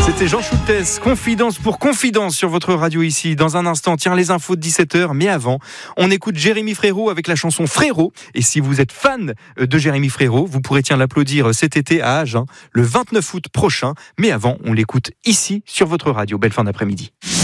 C'était Jean Schultes, Confidence pour Confidence sur votre radio ici. Dans un instant, tiens, les infos de 17h. Mais avant, on écoute Jérémy Frérot avec la chanson Frérot. Et si vous êtes fan de Jérémy Frérot, vous pourrez l'applaudir cet été à Agen, le 29 août prochain. Mais avant, on l'écoute ici sur votre radio. Belle fin d'après-midi.